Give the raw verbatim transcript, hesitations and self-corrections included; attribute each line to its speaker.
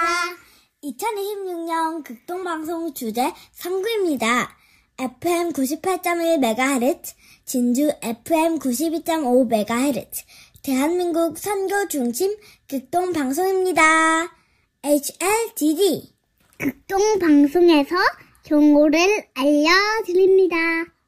Speaker 1: 이천이십육 년 극동방송 주제 삼 구입니다. 에프엠 구십팔 점 일 메가헤르츠, 진주 에프엠 구십이 점 오 메가헤르츠, 대한민국 선교 중심 극동방송입니다. 에이치엘디디
Speaker 2: 극동방송에서 정보를 알려드립니다.